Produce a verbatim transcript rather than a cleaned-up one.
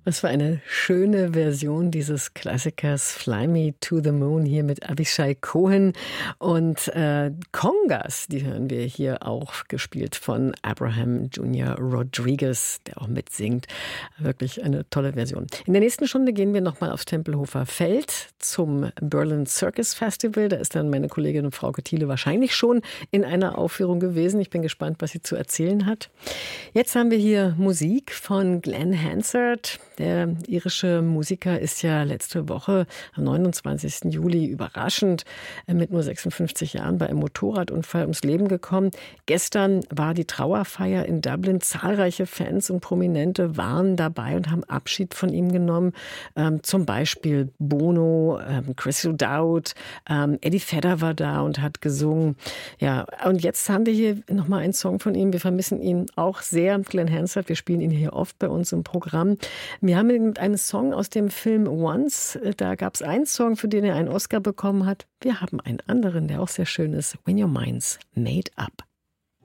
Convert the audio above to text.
Was für eine schöne Version dieses Klassikers Fly Me to the Moon hier mit Avishai Cohen und äh, Congas, die hören wir hier auch, gespielt von Abraham Junior Rodriguez, der auch mitsingt. Wirklich eine tolle Version. In der nächsten Stunde gehen wir nochmal aufs Tempelhofer Feld zum Berlin Circus Festival. Da ist dann meine Kollegin Frauke Thiele wahrscheinlich schon in einer Aufführung gewesen. Ich bin gespannt, was sie zu erzählen hat. Jetzt haben wir hier Musik von Glenn Hansard. Der irische Musiker ist ja letzte Woche am neunundzwanzigsten Juli überraschend mit nur sechsundfünfzig Jahren bei einem Motorradunfall ums Leben gekommen. Gestern war die Trauerfeier in Dublin. Zahlreiche Fans und Prominente waren dabei und haben Abschied von ihm genommen. Ähm, zum Beispiel Bono, ähm, Chris O'Dowd, ähm, Eddie Vedder war da und hat gesungen. Ja, und jetzt haben wir hier nochmal einen Song von ihm. Wir vermissen ihn auch sehr, Glenn Hansard. Wir spielen ihn hier oft bei uns im Programm. Wir haben ihn mit einem Song aus dem Film Once. Da gab es einen Song, für den er einen Oscar bekommen hat. Wir haben einen anderen, der auch sehr schön ist. When Your Mind's Made Up.